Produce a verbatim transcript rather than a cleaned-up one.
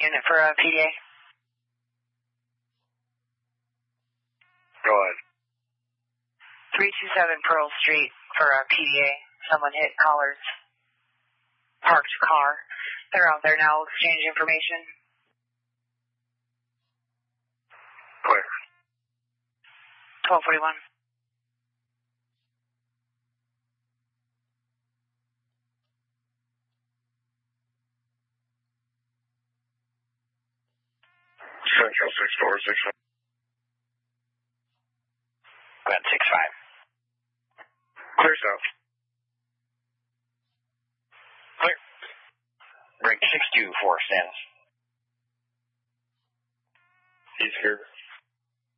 unit for a P D A. Go ahead. three two seven Pearl Street for a P D A. Someone hit Collard's parked car. They're out there now exchanging information. Clear. twelve forty-one. Central six four six five. Glen six five. Clear south. Clear. Break six two four stands. East here.